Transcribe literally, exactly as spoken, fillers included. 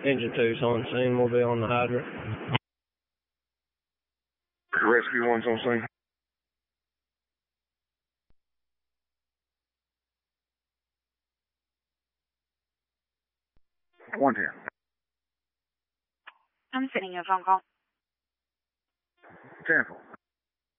Engine two's on scene. We'll be on the hydrant. Rescue one's on scene. one ten. I'm sending you a phone call. ten four.